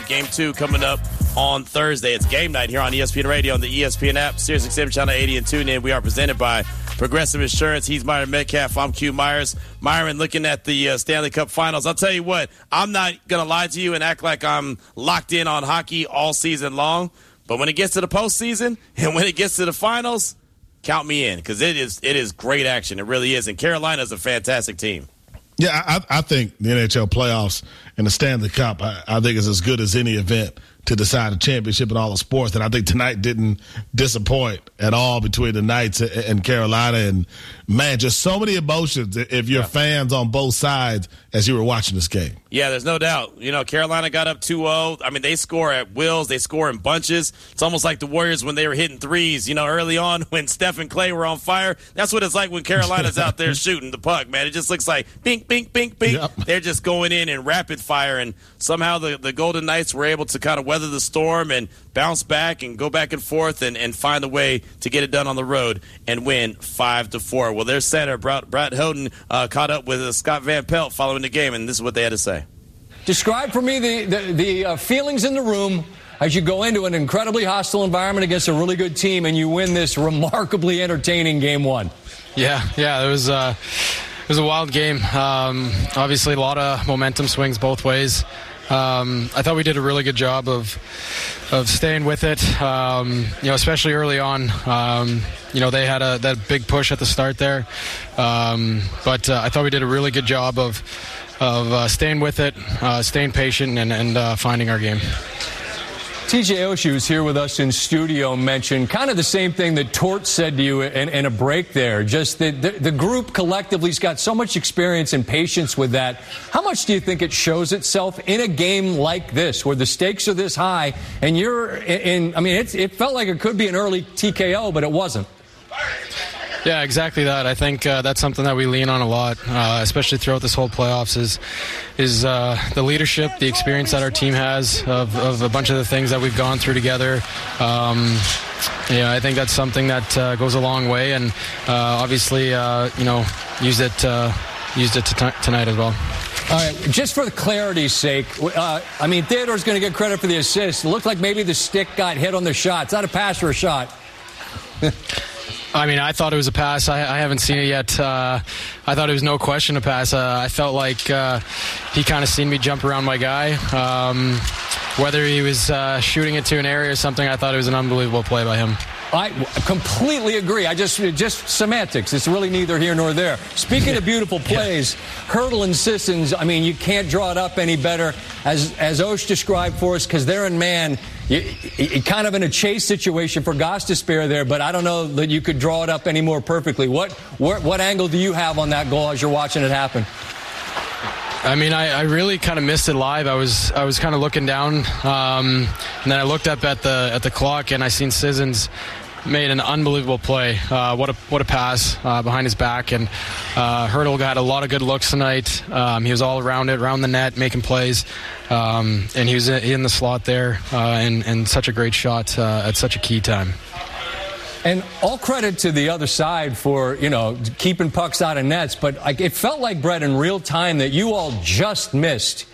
with Game 2 coming up on Thursday. It's game night here on ESPN Radio on the ESPN app, SiriusXM Channel 80, and TuneIn. We are presented by Progressive Insurance. He's Myron Metcalf. I'm Q Myers. Myron, looking at the Stanley Cup Finals, I'll tell you what, I'm not going to lie to you and act like I'm locked in on hockey all season long, but when it gets to the postseason and when it gets to the finals, count me in, because it is great action. It really is, and Carolina's a fantastic team. Yeah, I think the NHL playoffs and the Stanley Cup, I think is as good as any event to decide a championship in all the sports. And I think tonight didn't disappoint at all between the Knights and Carolina. And, man, just so many emotions if you're fans on both sides as you were watching this game. Yeah, there's no doubt. You know, Carolina got up 2-0. I mean, they score at wills. They score in bunches. It's almost like the Warriors when they were hitting threes, you know, early on when Steph and Clay were on fire. That's what it's like when Carolina's out there shooting the puck, man. It just looks like bink, bink, bink, bink. Yep. They're just going in rapid fire, and somehow the Golden Knights were able to kind of weather the storm and bounce back and go back and forth and find a way to get it done on the road and win 5-4. Well, their center, Brad Houghton, caught up with Scott Van Pelt following the game, and this is what they had to say. Describe for me the feelings in the room as you go into an incredibly hostile environment against a really good team and you win this remarkably entertaining Game 1. Yeah, it was a wild game. Obviously, a lot of momentum swings both ways. I thought we did a really good job of staying with it, especially early on. They had that big push at the start there, but I thought we did a really good job of staying with it, staying patient, and finding our game. TJ Oshie, who's here with us in studio, mentioned kind of the same thing that Tort said to you in a break there. Just the group collectively's got so much experience and patience with that. How much do you think it shows itself in a game like this, where the stakes are this high, and you're in? I mean, it felt like it could be an early TKO, but it wasn't. Yeah, exactly that. I think that's something that we lean on a lot, especially throughout this whole playoffs, is the leadership, the experience that our team has of a bunch of the things that we've gone through together. I think that's something that goes a long way, and obviously, used it tonight as well. All right, just for the clarity's sake, Theodore's going to get credit for the assist. It looked like maybe the stick got hit on the shot. Is that a pass or a shot? I mean, I thought it was a pass. I haven't seen it yet. I thought it was no question a pass. I felt like he kind of seen me jump around my guy. Whether he was shooting it to an area or something, I thought it was an unbelievable play by him. I completely agree. Just semantics. It's really neither here nor there. Speaking of beautiful plays, Hertl and Sissons, I mean, you can't draw it up any better, as Osh described for us, because they're in man. You kind of in a chase situation for Gostisbehere there, but I don't know that you could draw it up any more perfectly. What angle do you have on that goal as you're watching it happen? I mean, I really kind of missed it live. I was kind of looking down, and then I looked up at the clock, and I seen Sissons made an unbelievable play. What a pass behind his back, and Hertl had a lot of good looks tonight. He was all around it, around the net, making plays, and he was in the slot there, and such a great shot at such a key time. And all credit to the other side for, keeping pucks out of nets, but it felt like, Brett, in real time that you all just missed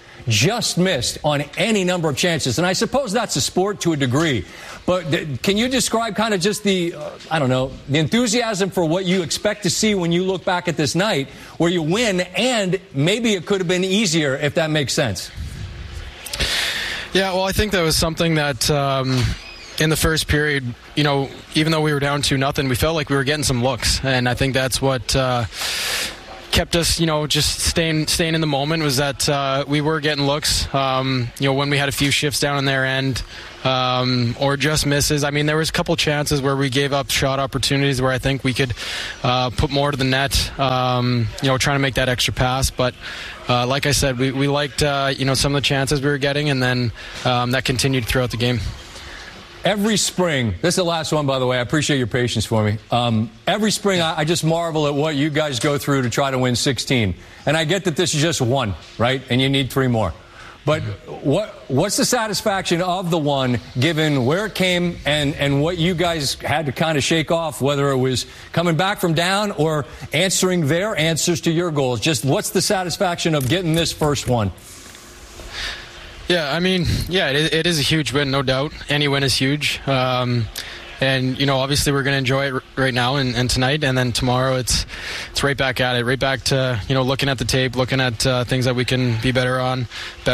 on any number of chances. And I suppose that's a sport to a degree. But can you describe kind of just the enthusiasm for what you expect to see when you look back at this night where you win, and maybe it could have been easier, if that makes sense? Yeah, well, I think that was something that in the first period, even though we were down 2-0, we felt like we were getting some looks. And I think that's what kept us, just staying in the moment, was that we were getting looks, when we had a few shifts down in their end, or just misses. I mean, there was a couple chances where we gave up shot opportunities where I think we could put more to the net, trying to make that extra pass. But like I said, we liked, some of the chances we were getting, and then that continued throughout the game. Every spring, this is the last one, by the way. I appreciate your patience for me. Every spring, I just marvel at what you guys go through to try to win 16. And I get that this is just one, right? And you need 3 more. But what's the satisfaction of the one, given where it came and what you guys had to kind of shake off, whether it was coming back from down or answering their answers to your goals? Just what's the satisfaction of getting this first one? Yeah, I mean, it is a huge win, no doubt. Any win is huge. And, obviously we're going to enjoy it right now and tonight. And then tomorrow it's right back at it, right back to, looking at the tape, looking at things that we can be better on,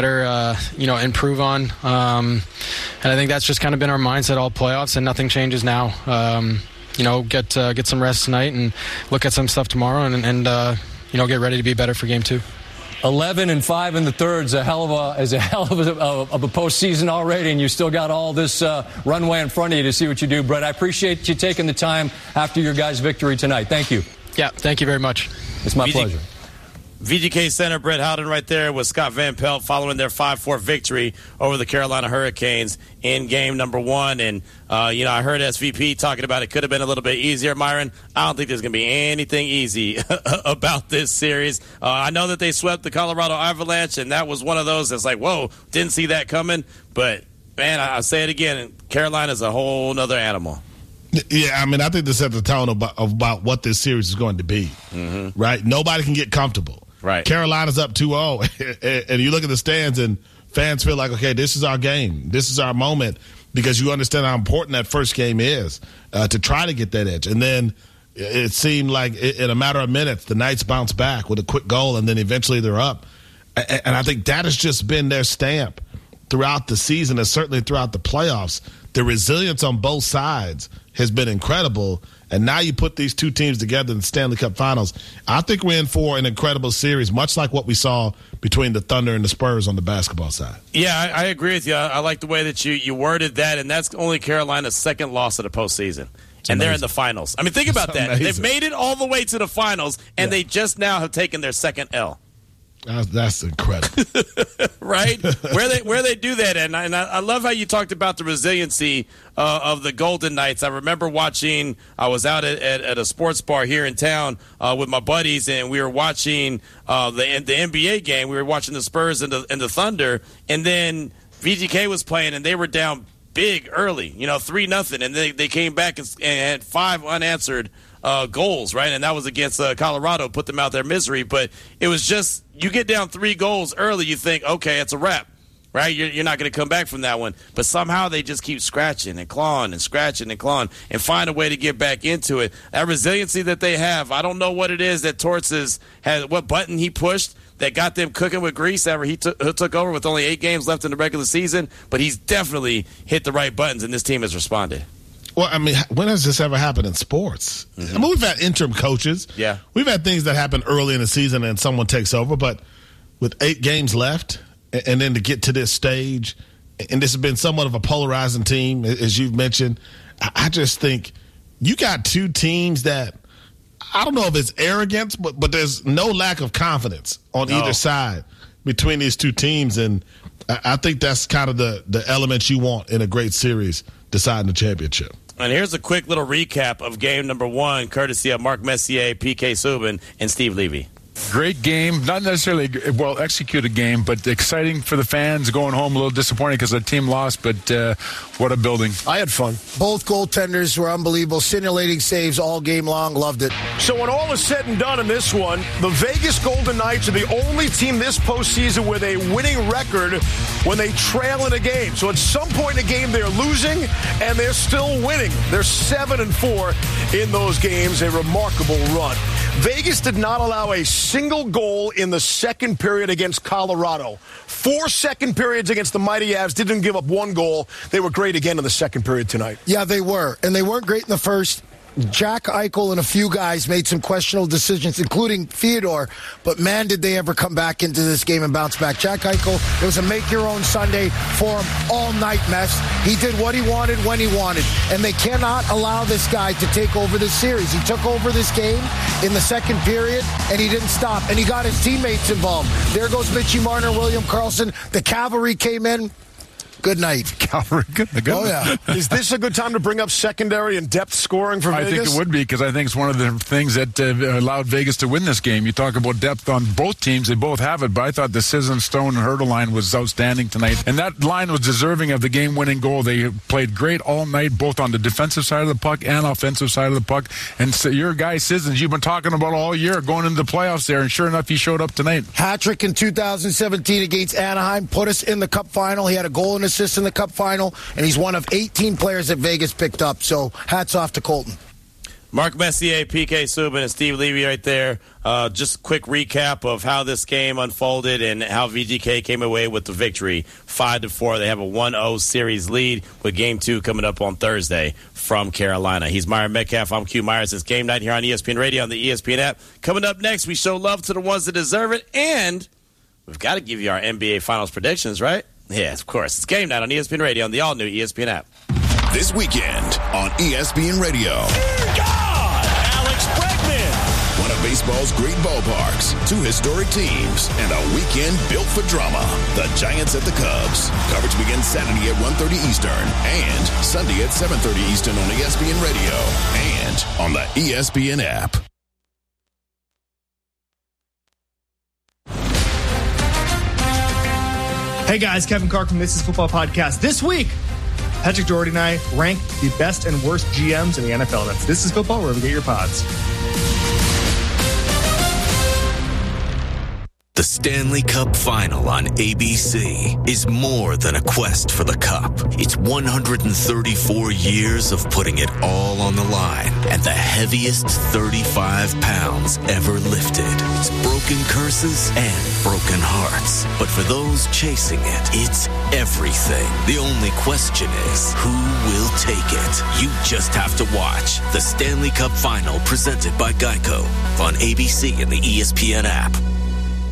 improve on. And I think that's just kind of been our mindset all playoffs, and nothing changes now. Get some rest tonight and look at some stuff tomorrow and get ready to be better for game 2. 11-5 in the third is a hell of a postseason already, and you still got all this runway in front of you to see what you do. Brett, I appreciate you taking the time after your guys' victory tonight. Thank you. Yeah, thank you very much. It's my pleasure. VGK center Brett Howden right there with Scott Van Pelt following their 5-4 victory over the Carolina Hurricanes in game number 1. And, I heard SVP talking about it could have been a little bit easier, Myron. I don't think there's going to be anything easy about this series. I know that they swept the Colorado Avalanche, and that was one of those that's like, whoa, didn't see that coming. But, man, I'll say it again, Carolina's a whole other animal. Yeah, I mean, I think this sets the tone about what this series is going to be, right? Nobody can get comfortable. Right. Carolina's up 2-0, and you look at the stands, and fans feel like, okay, this is our game. This is our moment, because you understand how important that first game is to try to get that edge. And then it seemed like in a matter of minutes, the Knights bounce back with a quick goal, and then eventually they're up. And I think that has just been their stamp throughout the season, and certainly throughout the playoffs. The resilience on both sides has been incredible. And now you put these two teams together in the Stanley Cup Finals. I think we're in for an incredible series, much like what we saw between the Thunder and the Spurs on the basketball side. Yeah, I agree with you. I like the way that you worded that, and that's only Carolina's second loss of the postseason. And they're in the finals. I mean, think about that. Amazing. They've made it all the way to the finals, and they just now have taken their second L. That's incredible. Right? Where they do that. And I love how you talked about the resiliency of the Golden Knights. I remember I was out at a sports bar here in town with my buddies, and we were watching the NBA game. We were watching the Spurs and the Thunder, and then VGK was playing, and they were down big early, 3-0, and they came back and had 5 unanswered goals, right? And that was against Colorado, put them out their misery. But it was just, you get down 3 goals early, you think, okay, it's a wrap, right? You're not going to come back from that one. But somehow they just keep scratching and clawing and scratching and clawing and find a way to get back into it. That resiliency that they have, I don't know what it is that Torts has, what button he pushed that got them cooking with grease ever he took over with only 8 games left in the regular season. But he's definitely hit the right buttons, and this team has responded. Well, I mean, when has this ever happened in sports? I mean, we've had interim coaches. Yeah. We've had things that happen early in the season and someone takes over. But with 8 games left, and then to get to this stage, and this has been somewhat of a polarizing team, as you've mentioned, I just think you got 2 teams that, I don't know if it's arrogance, but there's no lack of confidence on either side between these 2 teams. And I think that's kind of the elements you want in a great series deciding the championship. And here's a quick little recap of game number 1, courtesy of Mark Messier, PK Subban, and Steve Levy. Great game, not necessarily a well-executed game, but exciting for the fans. Going home a little disappointed because the team lost, but what a building. I had fun. Both goaltenders were unbelievable, simulating saves all game long. Loved it. So when all is said and done in this one, the Vegas Golden Knights are the only team this postseason with a winning record when they trail in a game. So at some point in the game, they're losing, and they're still winning. They're 7-4 in those games, a remarkable run. Vegas did not allow a single goal in the second period against Colorado. 4 second periods against the Mighty Avs, didn't give up 1 goal. They were great again in the second period tonight. Yeah, they were. And they weren't great in the first. Jack Eichel and a few guys made some questionable decisions, including Theodore. But, man, did they ever come back into this game and bounce back. Jack Eichel, it was a make-your-own Sunday for him all night mess. He did what he wanted when he wanted. And they cannot allow this guy to take over this series. He took over this game in the second period, and he didn't stop. And he got his teammates involved. There goes Mitchie Marner, William Karlsson. The cavalry came in. Good night. Calvary, good. Oh, yeah. Is this a good time to bring up secondary and depth scoring for Vegas? I think it would be, because I think it's one of the things that allowed Vegas to win this game. You talk about depth on both teams. They both have it, but I thought the Sisson, Stone, and Hurdle line was outstanding tonight. And that line was deserving of the game-winning goal. They played great all night, both on the defensive side of the puck and offensive side of the puck. And so your guy, Sissons, you've been talking about all year going into the playoffs there, and sure enough, he showed up tonight. Hat-trick in 2017 against Anaheim, put us in the Cup final. He had a goal and assist in the Cup final, and he's one of 18 players that Vegas picked up. So hats off to Colton. Mark Messier, PK Subban, and Steve Levy right there. Just a quick recap of how this game unfolded and how VGK came away with the victory. 5-4. They have a 1-0 series lead with Game 2 coming up on Thursday from Carolina. He's Myron Metcalf. I'm Q Myers. It's Game Night here on ESPN Radio on the ESPN app. Coming up next, we show love to the ones that deserve it, and we've got to give you our NBA Finals predictions, right? Yes, of course. It's Game Night on ESPN Radio on the all-new ESPN app. This weekend on ESPN Radio. God! Alex Bregman! One of baseball's great ballparks, 2 historic teams, and a weekend built for drama. The Giants at the Cubs. Coverage begins Saturday at 1:30 Eastern and Sunday at 7:30 Eastern on ESPN Radio and on the ESPN app. Hey guys, Kevin Clark from This Is Football Podcast. This week, Patrick Doherty and I rank the best and worst GMs in the NFL. That's This Is Football, wherever you get your pods. The Stanley Cup Final on ABC is more than a quest for the cup. It's 134 years of putting it all on the line and the heaviest 35 pounds ever lifted. It's broken curses and broken hearts. But for those chasing it, it's everything. The only question is, who will take it? You just have to watch the Stanley Cup Final presented by Geico on ABC and the ESPN app.